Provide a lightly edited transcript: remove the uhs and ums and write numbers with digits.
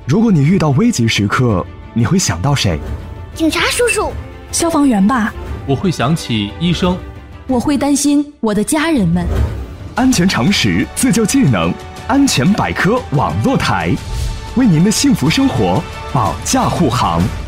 如果你遇到危急时刻，你会想到谁？ 警察叔叔。 消防员吧。 我会想起医生。 我会担心我的家人们。 安全常识，自救技能，安全百科网络台，为您的幸福生活保驾护航。